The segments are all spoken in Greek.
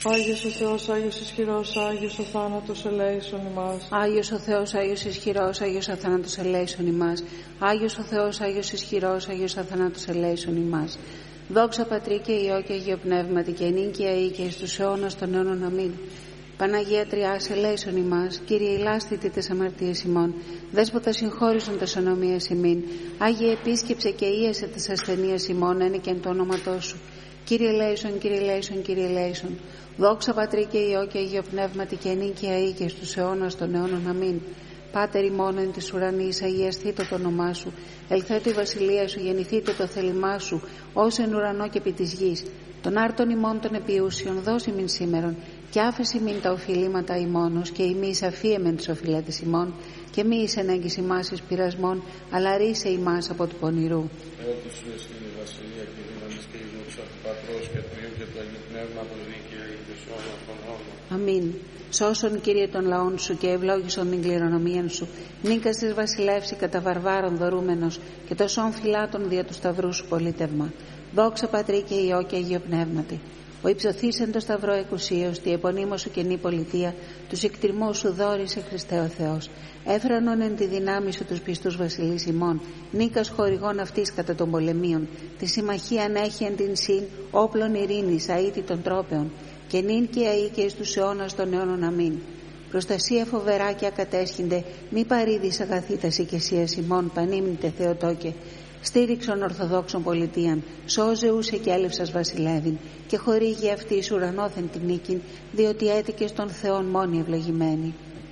Άγιος ο Θεός, Άγιος ισχυρός, Άγιος ο θάνατος ελέησον ημάς. Άγιος ο Θεός, Άγιος ισχυρός, Άγιος ο θάνατος ελέησον ημάς. Άγιος ο Θεός, Άγιος ισχυρός, Άγιος ο θάνατος ελέησον ημάς. Δόξα Πατρί και Υιό και Αγίο Πνεύματι και νυν και αεί και εις τους αιώνας των αιώνων. Αμήν. Παναγία Τριάς ελέησον ημάς. Κύριε ηλάστητη τες αμαρτίες ημών. Δέσποτα συγχώρησον τες ονομίες ημίν. Άγιε επίσκεψε και ίεσε τες ασθενείες ημών, ένε και εν το όνοματό σου. Κύριε ελέησον, Κύριε ελέησον, Κύριε ελέησον. Δόξα Πατρί και Υιό και Αγίο Πνεύματι και νυν και αεί και στους αιώνας των αιώνων. Αμήν. Πάτερ ημών εν της ουρανής, αγιαστήτω το όνομά σου. Ελθέτω η βασιλεία σου, γεννηθείτε το θέλημά σου, ως εν ουρανό και επί της γης. Των άρτων ημών των επιούσιων δώσει μην σήμερον, και άφεση μην τα οφειλήματα ημώνος, και ημείς αφίεμεν τις οφειλέτες ημών, και μη εις ενέγγις ημάς εις πειρασμών, αλλά ρίσε ημάς από του πονηρού. Ότι σου εστίν η βασιλεία και η δύναμη και η δόξα του Πατρός και του Υιού και του Αγίου Πνεύματος νίκαια εις τους αιώνας των αιώνων. Αμήν. Σώσον, Κύριε, των λαών σου και ευλόγησον την κληρονομία σου. Νίκας της βασιλεύση κατά βαρβάρων δωρούμενος, και το σών φυλάτων δια του σταυρού σου πολίτευμα. Δόξα Πατρί και Υιό και Αγίο Πνεύματι. Ο υψωθής εν το σταυρό εκουσίως, τη επωνύμω σου καινή πολιτεία, τους εκτιρμούς σου δόρισε Χριστέ ο Θεός. Έφρανον εν τη δυνάμει σου τους πιστούς βασιλείς ημών, νίκας χορηγών αυτής κατά των πολεμίων, τη συμμαχίαν έχει εν την συν, όπλων ειρήνης, αήτη των τρόπεων, και νυν και αεί και εις τους αιώνας των αιώνων. Αμήν. Προστασία φοβερά και ακατέσχυνται, μη παρήδεις αγαθήτας οικεσίας ημών, πανύμνητε Θεοτόκε. Στήριξον Ορθοδόξων πολιτείαν, σώζε ούσε και έλευσας βασιλεύειν, και χορήγει αυτή εις ουρανόθεν την νίκην, διότι έτικες των Θεών μόνοι ευλογημένοι.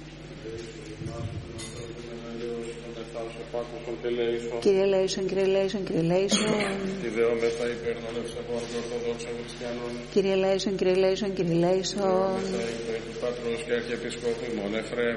Κύριε ελέησον, Κύριε ελέησον, Κύριε ελέησον. Τη δεόμεθα υπέρ των ευσεβών και Ορθοδόξων χριστιανών. Κύριε ελέησον, Κύριε ελέησον, Κύριε ελέησον. Δεόμεθα υπέρ του Πατρός και Αρχιεπισκόπου ημών Εφραίμ.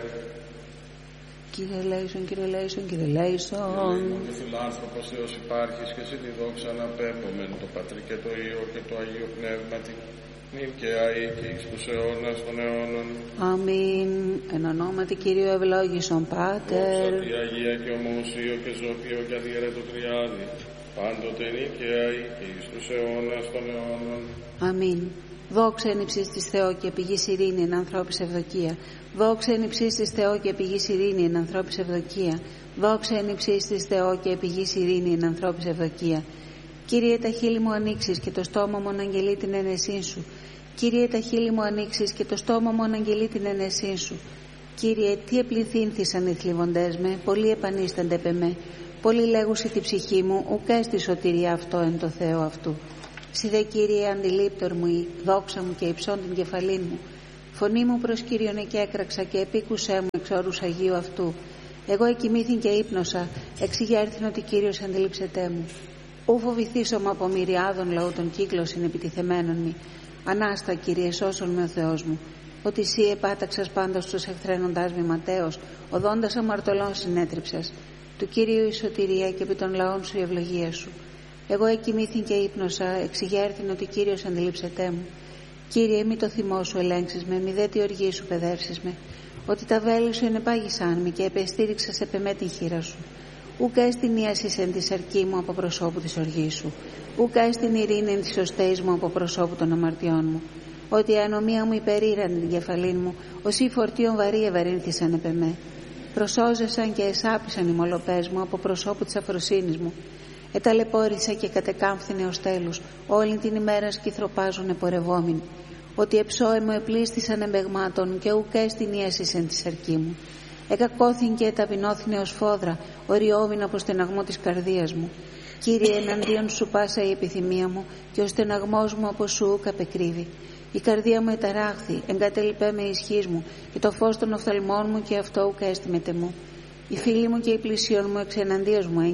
Κύριε ελέησον, Κύριε ελέησον, Κύριε ελέησον. Και φιλάνθρωπος Θεός υπάρχεις και εσύ τη δόξα αναπέμπομεν το Πατρί και το Υιό και το Αγίο Πνεύματι, νυν και αεί και εις τους αιώνας των αιώνων. Αμήν. Εν ονόματι Κυρίου ευλόγησον Πάτερ. Δόξα τη Αγία και ομοουσίο και ζώπιο και αδιαιρέτω τριάδι, πάντοτε νυν και αεί και εις τους αιώνας των αιώνων. Αμήν. Δόξα εν υψής της Θεό και πηγής ειρήνη εν ανθρώπης ευδοκία. Δόξα εν υψής της Θεό και πηγής ειρήνη εν ανθρώπης ευδοκία. Δόξα εν υψής της Θεό και πηγής ειρήνη εν ανθρώπης ευδοκία. Κύριε, τα χείλη μου ανοίξεις και το στόμα μου αναγγελεί την ενεσήν σου. Κύριε, τα χείλη μου ανοίξεις και το στόμα μου αναγγελεί την ενεσήν σου. Κύριε, τι επληθύνθησαν οι θλιβοντές με, πολλοί επανίστανται πε με. Πολλοί λέγουσι τη ψυχή μου, ουκ έστι σωτηρία αυτό εν το Θεό αυτού. Συ δε, Κύριε, αντιλήπτορ μου η δόξα μου και υψών την κεφαλήν μου. Φωνή μου προς Κύριον και έκραξα και επίκουσέ μου εξ όρους Αγίου αυτού. Εγώ εκοιμήθην και ύπνοσα, εξηγέρθην ότι Κύριος αντιλήψετέ μου. Ου φοβηθήσομαι από μυριάδων λαού των κύκλων συνεπιτιθεμένων μη. Ανάστα, Κύριε, σώσον με ο Θεός μου. Ότι εσύ επάταξας πάντως τους εχθρένοντάς μη ματέως, οδόντας αμαρτωλών συνέτριψας. Του Κυρίου η σωτηρία και επί των λαών σου η ευλογία σου. Εγώ εκοιμήθην και ύπνοσα, εξηγέρθην ότι Κύριος αντιλήψετέ μου. Κύριε, μη το θυμό σου ελέγξεις με, μη δε τη οργή σου παιδεύσεις με. Ότι τα βέλη σου ενεπάγησαν με και επεστήριξα σε πεμέ την χείρα σου. Ουκ έστιν ίασης εν τη αρκή μου από προσώπου της οργής σου. Ουκ έστιν ειρήνη εν της οστέης μου από προσώπου των αμαρτιών μου. Ότι η ανομία μου υπερήραν την κεφαλήν μου, όσοι φορτίων βαρύ ευαρύνθησαν επ' εμέ. Προσώζεσαν και εσάπησαν οι μολοπές μου από προσώπου της αφροσύνης μου. Εταλαιπώρησα και κατεκάμφθηνε ως τέλους, όλη την ημέρα σκυθροπάζουν επορευόμην. Ότι εψώε μου επλήστησαν εμπεγμάτων και ουκ έστιν ίασης εν τη αρκή μου. Εκακώθην και ταπεινώθηνε ως φόδρα, οριόμην από στεναγμό της καρδίας μου. Κύριε, εναντίον σου πάσα η επιθυμία μου και ο στεναγμός μου από σου ουκ απεκρύβει. Η καρδία μου εταράχθη, εγκατελειπέ με ισχύς μου και το φως των οφθαλμών μου και αυτό ουκ έστιμεται μου. Οι φίλοι μου και οι πλησίον μου εξ εναντίος μου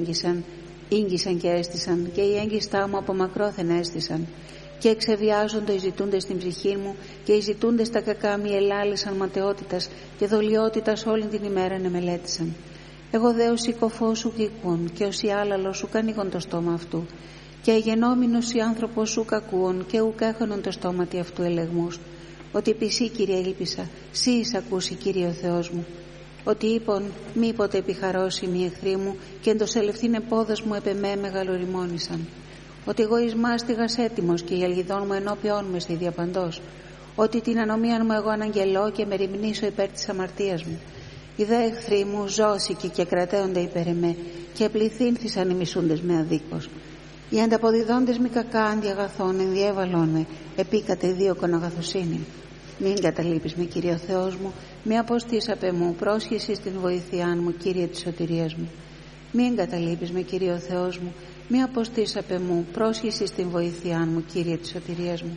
ήγγισαν και έστησαν και οι έγκιστά μου από μακρόθεν έστησαν. Και εξεβιάζονται οι ζητούντες στην ψυχή μου και οι ζητούντες τα κακά μη ελάλησαν ματαιότητας και δολιότητας όλη την ημέρα μελέτησαν. Εγώ δε ως οικοφός σου κοίκουον και ως η άλαλος σου κανίγον το στόμα αυτού και αγενόμενος η άνθρωπος σου κακούον και ουκ έχωνον το στόματι αυτού ελεγμούς. Ότι επί σύ, Κύριε, ήλπισα, σύ εις ακούσει, Κύριε ο Θεός μου. Ότι είπον μήποτε επιχαρώσει μη εχθροί μου και εν το σελευθύνε πόδας μου επ' εμέ μεγαλοριμόνησαν. Ότι εγώ εις μάστιγας έτοιμος και η αλγιδόν μου ενώπιόν με στη διαπαντός. ότι την ανομίαν μου εγώ αναγγελώ και με ρημνήσω υπέρ της αμαρτίας μου. Οι δε εχθροί μου ζώσικοι και κρατέονται υπέρ εμέ, και πληθύνθησαν οι μισούντες με αδίκως. Οι ανταποδιδόντες μη κακά αντιαγαθών ενδιέβαλον με, επίκατε δίωκον αγαθοσύνη. Μην καταλείπεις με, Κύριε ο Θεός μου, μη αποστείς απ' εμού, πρόσχεσαι στην βοήθειά μου, Κύριε της σωτηρίας μου. Μην καταλείπεις με, Κύριε ο Θεός μου, μη αποστείς απ' εμού, πρόσχεσαι στην βοήθειά μου, Κύριε της σωτηρίας μου.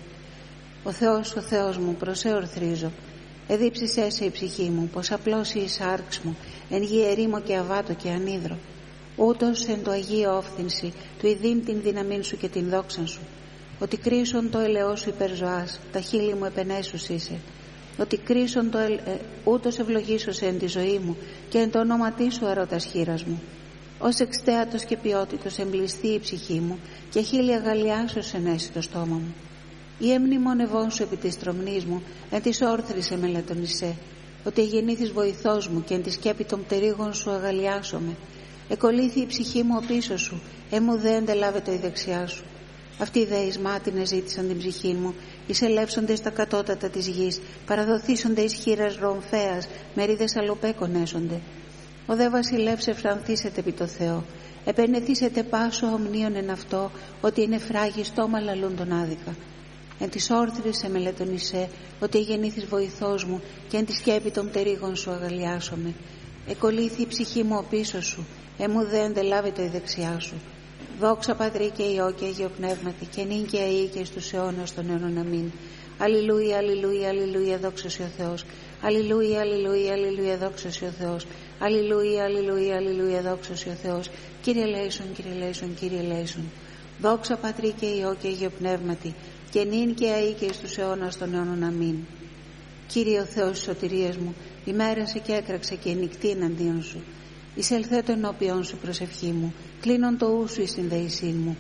Ο Θεός μου, προσέ ορθρίζω. Εδίψησέ σε η ψυχή μου, πως απλώσει η σάρξ μου, εν γη ερήμο και αβάτο και ανίδρο. Ούτως εν το Αγίο όφθηνση, του ειδήν την δύναμήν σου και την δόξαν σου. Ότι κρίσον το ελαιό σου υπέρ ζωάς, τα χείλη μου επενέσους είσαι. Ότι κρίσον ούτως ευλογήσωσε εν τη ζωή μου, και εν το όνοματί σου αρώτας χείρας μου. Ως εξτέατος και ποιότητος εμπληστεί η ψυχή μου, και χείλη αγαλιάσεως ενέσει το στόμα μου. Η εμνημονευόν σου επί της τρομνής μου, εν της όρθρης εμελετωνισέ. Ότι γεννήθης βοηθός μου, και εν τη σκέπη των πτερίγων σου αγαλιάσομαι. Εκολύθη η ψυχή μου ο πίσω σου, εμού δε εντελάβετο η δεξιά σου. Αυτοί δε εις μάτινε ζήτησαν την ψυχή μου, εισελεύσονται στα κατώτατα της γης, παραδοθήσονται εις χείρας ρομφέας, μερίδες αλοπέκων έσονται. Ο δε βασιλεύς εφρανθήσετε επί το Θεό, επενεθήσετε πάσο ομνίων εν αυτό, ότι είναι φράγι στόμα λαλούν τον άδικα. Εν της όρθρης εμελετωνισέ, ότι γεννήθης βοηθός μου, και εν τη σκέπη των πτερίγων σου αγαλιάσομαι. Εκολύθη η ψυχή μου ο πίσω σου, εμού δε εντελάβετο η δεξιά σου. Δόξα Πατρί και Υιό και Αγίο Πνεύματι, και νυν και αεί και στους αιώνας των αιώνων αμήν. Αλληλούια, αλληλούια, αλληλούια, δόξα σοι ο Θεός. Αλληλούια, αλληλούια, αλληλούια, δόξα σοι ο Θεός. Αλληλούια, αλληλούια, αλληλούια, δόξα σοι ο Θεός. Κύριε ελέησον, Κύριε ελέησον, Κύριε ελέησον. Δόξα Πατρί και Υιό και Αγίο Πνεύματι, και νυν και αεί και στους αιώνας των αιώνων αμήν. Κύριε ο Θεός της σωτηρίας μου, ημέρασε και έκραξε και νυχτή εναντίον σου. Εισελθέ το ενώπιον σου προσευχή μου, κλείνον το ου σου εις την δεησήν μου.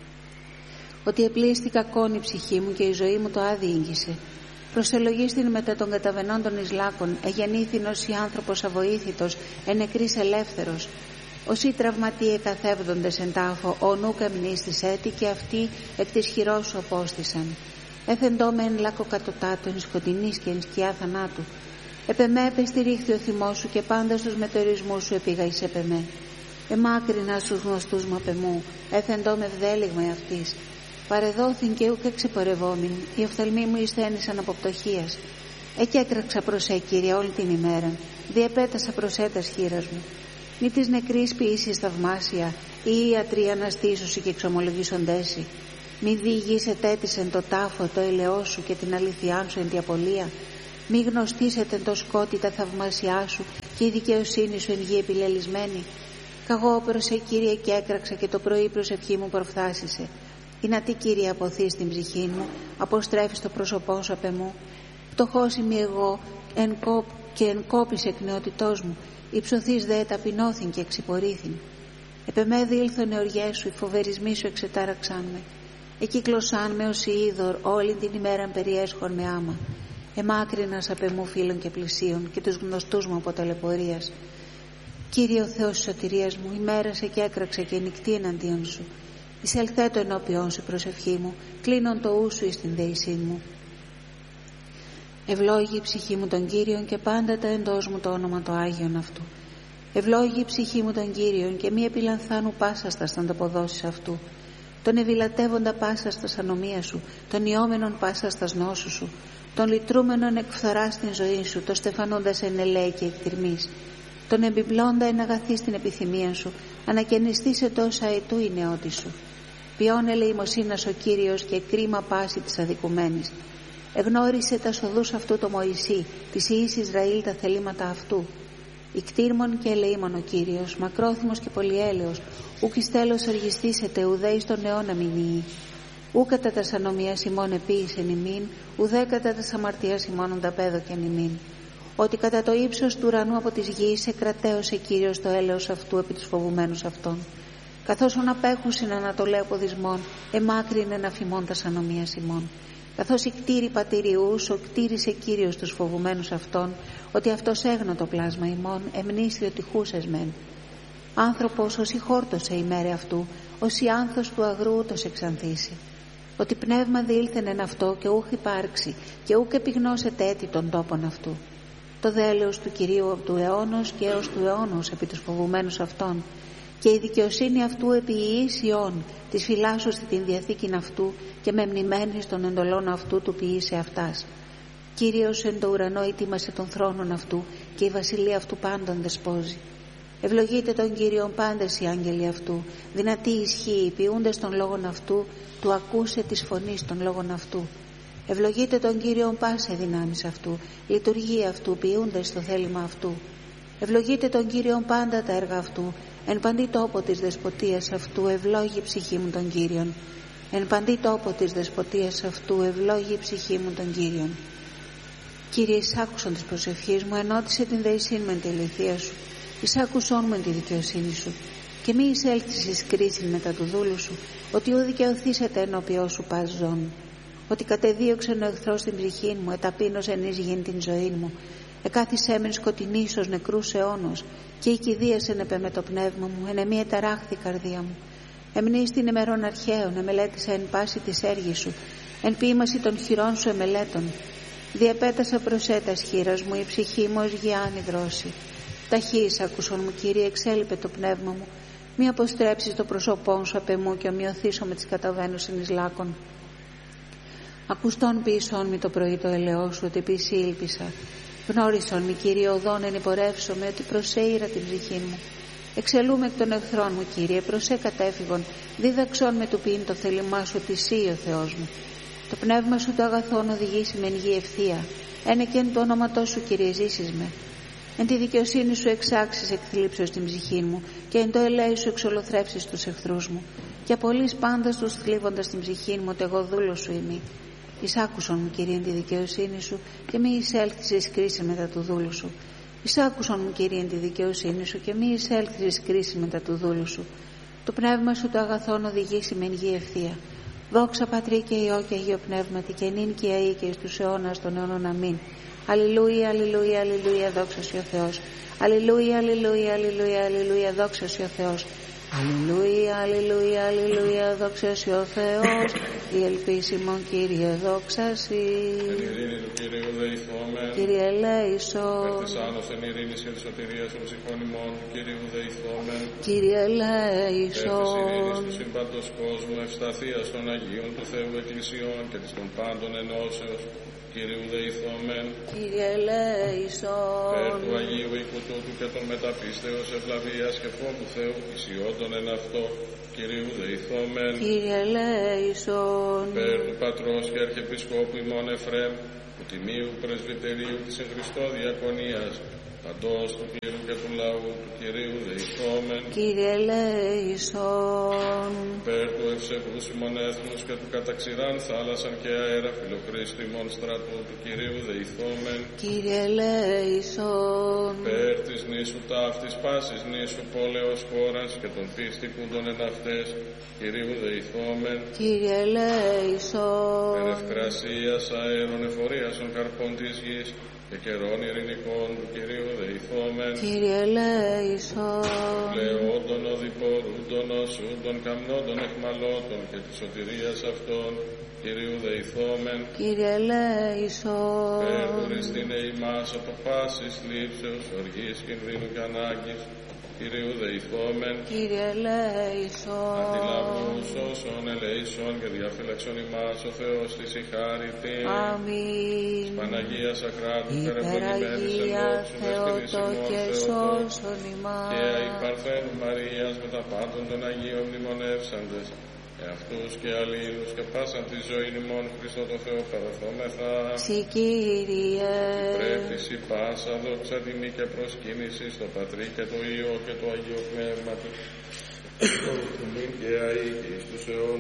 Ότι επλήστη κακόν η ψυχή μου και η ζωή μου το άδει ήγγισε. Προσελογίστην μετά των καταβενόντων εις λάκων, εγεννήθην ως η άνθρωπος αβοήθητος, εν νεκρής ελεύθερος. Όσοι τραυματίε εκαθεύδοντες εν τάφο, ο νουκ εμνίστης έτη, και αυτοί εκ της χειρός σου απόστησαν. Έθεντό με εν λάκο κατωτάτων, σκοτεινής και εν σκιά θανάτου. Επεμέ πεστηρίχθη ο θυμός σου, και πάντα στους μετεωρισμούς σου επήγαγες επεμέ. Εμάκρινα στους γνωστούς μου απεμού, έθεντό με βδέλιγμα αυτής. Παρεδόθην και ούκ εξεπορευόμην, οι οφθαλμοί μου εισθένησαν από πτωχίας. Εκέτραξα προς Κύριε όλη την ημέρα, διεπέτασα προς τας χείρας μου. Μη της νεκρής ποιήσεις θαυμάσια, ή ιατροί αναστήσουσι και εξομολογήσοντέσι. Μη διηγείς ετέτησεν το τάφο, το ελαιό σου και την αληθειά σου εν τη απολία. Μη γνωστήσετε το σκότη τα θαυμάσια σου και η δικαιοσύνη σου εν γη επιλελισμένη. Καγώ προς Κύριε και έκραξα, και το πρωί προσευχή μου προφθάσισε. Ή να τι, Κύριε, αποθείς την ψυχή μου, αποστρέφεις το πρόσωπό σου απ' εμού. Πτωχός είμαι εγώ και εν κόπης εκ νεότητός μου, υψωθείς δε ταπεινώθην και εξυπορήθην. Επεμέδι ήλθον εωριές σου, οι φοβερισμοί σου εξετάραξαν με. Εκύκλωσαν με ως είδωρ, όλη την ημέραν περιέσχον με άμα. Εμάκρυνας απ' εμού φίλων και πλησίων, και τους γνωστούς μου από ταλαιπωρίας. Κύριε ο Θεός της σωτηρίας μου, ημέρασε και έκραξε και νυχτή εναντίον σου. Εισελθέ το ενώπιόν σου προσευχή μου, κλείνον το ου σου εις την δεησήν μου. Ευλόγη η ψυχή μου τον Κύριον, και πάντα τα εντός μου το όνομα το Άγιον αυτού. Ευλόγη η ψυχή μου τον Κύριον, και μη επιλανθάνου πάσα στα ανταποδόσεις αυτού. Τον ευηλατεύοντα πάσα στα ανομία σου, τον ιόμενον πάσα στα νόσου σου, τον λυτρούμενον εκφθορά στην ζωή σου, το στεφανώντας εν ελέη και εκτιρμής. Τον εμπιπλώντα εν αγαθή στην επιθυμία σου, ανακαινιστεί σε τόσα ετού η νεότη σου. Ποιόν ελεημοσύνας ο Κύριος, και κρίμα πάση της αδικουμένης. Εγνώρισε τα σοδούς αυτού το Μωυσή, της ιής Ισραήλ τα θελήματα αυτού. Ικτήρμον και ελεήμον ο Κύριος, μακρόθυμος και πολυέλεος, ουκ εις τέλος οργιστήσετε, ουδέ εις τον αιώνα μηνύει. Ου κατά τας ανομίας ημών επίησεν ημίν, ουδέ κατά τας αμαρτίας ημών ονταπέδοκεν ημίν. Ότι κατά το ύψος του ουρανού από της γης εκρατέωσε Κύριος το έλεος αυτού επί τους φοβουμένους αυτών. Καθώς ον απέχουσιν ανατολέ αποδισμών, εμάκρυνεν αφημών τας ανομίας ημών. Καθώς η κτήρη πατηριούς, ο κτήρισε Κύριος τους φοβουμένους αυτών, ότι αυτός έγνω το πλάσμα ημών, εμνήσθη ότι χούσες μεν. Άνθρωπος όσοι χόρτωσε η μέρε αυτού, όσοι άνθος του αγρού ούτως εξανθήσει. ότι πνεύμα διήλθεν εν αυτό και ούχ υπάρξει και ούκ επιγνώσεται έτη των τόπων αυτού. Το δέλεος του Κυρίου από του αιώνος και έως του αιώνος επί τους φοβουμένους αυτών, και η δικαιοσύνη αυτού επί ιής Υιών, της φυλάσσωστη την διαθήκην αυτού και μεμνημένης των εντολών αυτού του ποιήσε αυτάς. Κύριος εν το ουρανό ετοίμασε των θρόνων αυτού και η βασιλεία αυτού πάντων δεσπόζει. Ευλογείτε τον Κύριον πάντες οι άγγελοι αυτού, δυνατή ισχύει, ποιούντες των λόγων αυτού, του ακούσε της φωνής των λόγων αυτού. Ευλογείτε τον Κύριον πάσε δυνάμεις αυτού, λειτουργία αυτού, ποιούντες στο θέλημα αυτού. Ευλογείτε τον Κύριον πάντα τα έργα αυτού, εν παντή τόπο της δεσποτείας αυτού, ευλόγη ψυχή μου τον Κύριον. Εν παντή τόπο της δεσποτείας αυτού, ευλόγη η ψυχή μου τον Κύριον. Κύριε, εισάκουσον της προσευχής μου, ενώτισε την δεησήν με την ηλιθία σου. Εισάκουσον με τη δικαιοσύνη σου, και μη εισέλθεις εις κρίσιν μετά του δούλου σου, ότι ου δικαιωθήσετε ενώπιό σου πας ζών. Ότι κατεδίωξεν ο εχθρός την ψυχήν μου, εταπείνωσεν εις γην την ζωήν μου. Εκάθισέ μεν σκοτεινής ως νεκρούς αιώνος, και οικηδίασεν επέ με το πνεύμα μου, εν εμή εταράχθη η καρδία μου. Εμνείς την ημερών αρχαίων, εμελέτησα εν πάση της έργης σου, εν ποίημαση των χειρών σου εμελέτων. Διαπέτασα προσέτας χείρας μου, η ψυχή μου ως γιάννη δρόση. Ταχύς ακούσον μου, Κύριε, εξέλιπε το πνεύμα μου, μη αποστρέψεις το πρόσωπόν σου απ' εμού και ομοιωθήσω με τις καταβαίνουσιν εις λάκων. Ακουστόν ποιησόν μη το πρωί το ελαιό σου, ότι επίση ήλπισα. Γνώρισον μη, Κύριε, οδόν εν υπορεύσομαι, ότι προσέειρα την ψυχήν μου. Εξελούμε εκ των εχθρών μου, Κύριε, προσέ κατέφυγον, δίδαξον με του ποιήν το θέλημά σου, ότι εσύ ο Θεός μου. Το πνεύμα σου το αγαθόν οδηγήσει με εν γη ευθεία. Ένε και εν το όνοματό σου, Κύριε, ζήσεις με. Εν τη δικαιοσύνη σου εξάξεις εκθλίψεως την ψυχή μου, και εν το ελέη σου εξολοθρεύσεις τους εχθρούς μου. Και απολύς πάντας τους θλίβοντας την ψυχή μου, ότι εγώ δούλος σου είμαι. Εισάκουσον μου, Κύριε, εν τη δικαιοσύνη σου, και μη εισέλθεις εις κρίση μετά του δούλου σου. Εισάκουσον μου, Κύριε, εν τη δικαιοσύνη σου, και μη εισέλθεις εις κρίση μετά του δούλου σου. Το πνεύμα σου το αγαθόν οδηγήσει με εν γη ευθεία. Δόξα Πατρί και Υιό και Αγίο Πνεύματι, και νυν και αεί και εις τους αιώνας των αιώνων. Αμήν. Αλληλούια, αλληλούια, αλληλούια, δόξα σοι ο Θεός. Αλληλούια, αλληλούια, αλληλούια, αλληλούια, δόξα σοι ο Θεός. Αλληλούια, αλληλούια, αλληλούια, δόξα σοι ο Θεός. Η ελπίσιμον, Κύριε, δόξα σοι. Εν ειρήνη του Κυρίου δεηθόμεν. Κύριε ελέησον. Περ της άνωθεν ειρήνης και της σωτηρίας των ψυχών ημών του Κυρίου δεηθόμεν. Κύριε Περ της ελέησον. ειρήνης του συμπαντός κόσμου, ευσταθίας των Αγίων του Θεού Εκκλησιών και της των πάντων ενώσεως Κυρίου δεηθόμεν. Κύριε ελέησον. Περ του Αγίου οίκου τούτου και των μεταπίστεως ευλαβίας και φόβου Θεού ισιόντων εν αυτό Κυρίου δεηθόμεν. Κύριε ελέησον. Περ του Πατρός και Αρχιεπισκόπου ημών Εφραίμ, του Τιμίου Πρεσβυτερίου της εν Χριστώ Διακονίας, παντός του κλήρου και του λαού του Κυρίου δεηθόμεν. Κύριε ελέησον. Περ του ευσεβούς ημών έθνους και του καταξηράν θάλασσαν και αέρα φιλοχρήστη ημών στρατού του Κυρίου δεηθόμεν. Κύριε ελέησον. Περ της νήσου ταύτης πάσης νήσου πόλεως χώρας και των πίστικούντων εν αυτές Κυρίου δεηθόμεν. Κύριε ελέησον. Περ ευκρασίας αέρων εφορίας των καρπών της γης και καιρών ειρηνικών του Κυρίου δεηθόμεν. Κύριε ελέησον. Πλεόντων οδηπορούντων οσούντων καμνόντων εχμαλώτων και της σωτηρίας αυτών Κυρίου δεηθόμεν. Κύριε ελέησον. Περχωριστήνε ημάς από πάσης θλίψεως, οργής, κινδύνου και ανάγκης Κυρίου δεηθόμεν. Κύριε ελέησον. Αντιλαβούς όσων ελεήσων και διαφύλαξον ημάς ο Θεός της η χάρη την. Αμήν. Παναγίας Ακράτου περευδοκημένης εν Υπεραγία δόξου δεσποινής ημών Θεότοκε Θεοτό σώσον ημάς. και αι Παρθένου Μαρίας με τα πάντων των Αγίων μνημονεύσαντες εαυτούς και αλλήλους και πάσαν τη ζωή ημών Χριστό το Θεό παραθόμεθα. Συ Κύριε. Πρέπει η πάσα δόξα τιμή και προσκύνηση στο Πατρί και το Υιό και το Αγίο Πνεύμα του και αεί και εις τους αιώνας.